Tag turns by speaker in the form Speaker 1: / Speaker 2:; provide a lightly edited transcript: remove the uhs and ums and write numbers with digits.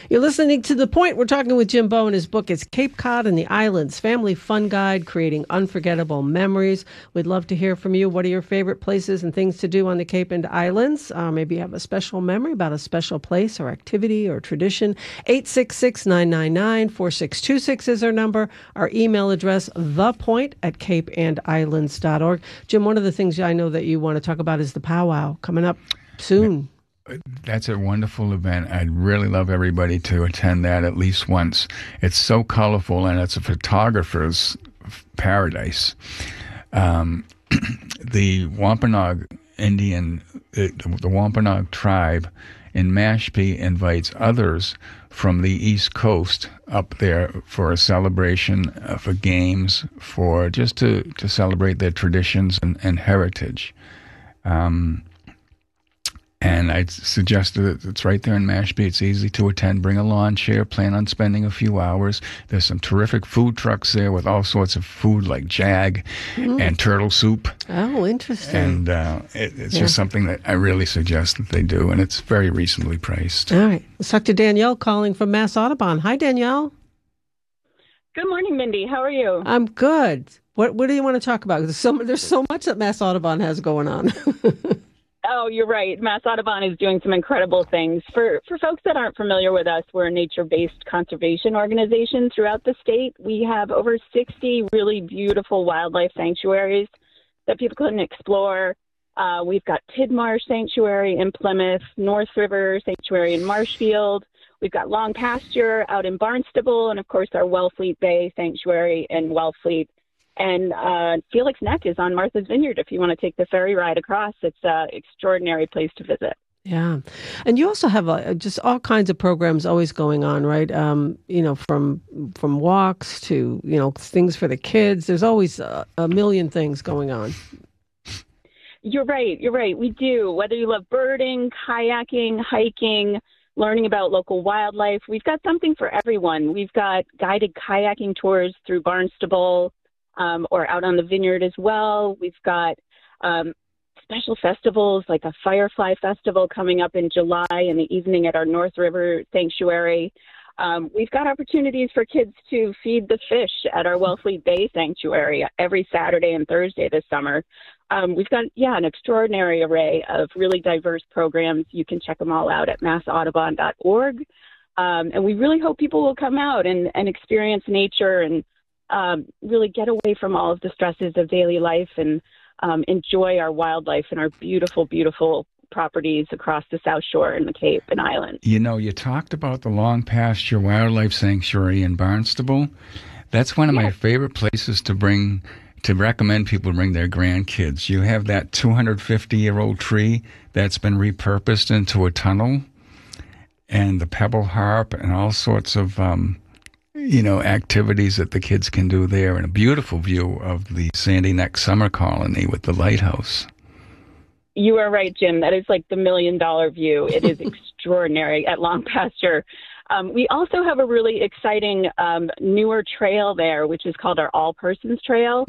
Speaker 1: You're listening to The Point. We're talking with Jim Bowen. His book is Cape Cod and the Islands, Family Fun Guide, Creating Unforgettable Memories. We'd love to hear from you. What are your favorite places and things to do on the Cape and Islands? Maybe you have a special memory about a special place or activity or tradition. 866-999-4626 is our number. Our email address, thepoint@capeandislands.org. Jim, one of the things I know that you want to talk about is the powwow coming up soon.
Speaker 2: That's a wonderful event. I'd really love everybody to attend that at least once. It's so colorful, and it's a photographer's paradise. The Wampanoag Indian, the Wampanoag tribe in Mashpee invites others from the East Coast up there for a celebration, for games, for just to celebrate their traditions and heritage. And I suggested that it's right there in Mashpee. It's easy to attend. Bring a lawn chair. Plan on spending a few hours. There's some terrific food trucks there with all sorts of food like jag and turtle soup.
Speaker 1: Oh, interesting.
Speaker 2: And it's just something that I really suggest that they do. And it's very reasonably priced.
Speaker 1: All right. Let's talk to Danielle calling from Mass Audubon. Hi, Danielle.
Speaker 3: Good morning, Mindy. How are you?
Speaker 1: I'm good. What do you want to talk about? There's so much that Mass Audubon has going on.
Speaker 3: Oh, you're right. Mass Audubon is doing some incredible things. For folks that aren't familiar with us, we're a nature-based conservation organization throughout the state. We have over 60 really beautiful wildlife sanctuaries that people can explore. We've got Tidmarsh Sanctuary in Plymouth, North River Sanctuary in Marshfield. We've got Long Pasture out in Barnstable, and, of course, our Wellfleet Bay Sanctuary in Wellfleet. And Felix Neck is on Martha's Vineyard if you want to take the ferry ride across. It's an extraordinary place to visit.
Speaker 1: Yeah. And you also have just all kinds of programs always going on, right? From walks to, things for the kids. There's always a million things going on.
Speaker 3: You're right. We do. Whether you love birding, kayaking, hiking, learning about local wildlife, we've got something for everyone. We've got guided kayaking tours through Barnstable, or out on the vineyard as well. We've got special festivals like a Firefly Festival coming up in July in the evening at our North River Sanctuary. We've got opportunities for kids to feed the fish at our Wellfleet Bay Sanctuary every Saturday and Thursday this summer. We've got, an extraordinary array of really diverse programs. You can check them all out at massaudubon.org. And we really hope people will come out and experience nature and really get away from all of the stresses of daily life and enjoy our wildlife and our beautiful, beautiful properties across the South Shore and the Cape and Islands.
Speaker 2: You talked about the Long Pasture Wildlife Sanctuary in Barnstable. That's one of my favorite places to recommend people bring their grandkids. You have that 250-year-old tree that's been repurposed into a tunnel, and the pebble harp and all sorts of activities that the kids can do there, and a beautiful view of the Sandy Neck Summer Colony with the lighthouse.
Speaker 3: You are right, Jim. That is like the $1 million view. It is extraordinary at Long Pasture. We also have a really exciting newer trail there, which is called our All Persons Trail.